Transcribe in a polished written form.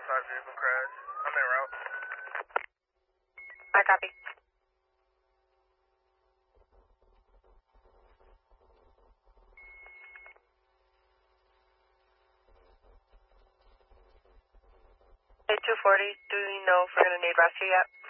outside vehicle crash. I'm en route. I copy. Hey, 240, do you know if we're going to need rescue yet?